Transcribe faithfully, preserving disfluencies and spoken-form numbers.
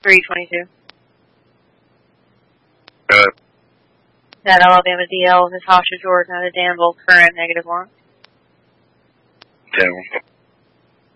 three twenty-two. Good. That Alabama D L, Natasha Jordan out of Danville, current negative one. ten one.